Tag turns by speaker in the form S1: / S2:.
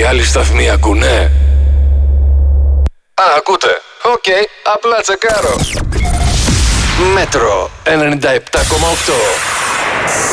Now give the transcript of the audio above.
S1: οι άλλοι σταθμοί ακούνε? Α, ακούτε. Οκ, απλά τσεκάρω. Μέτρο 97,8.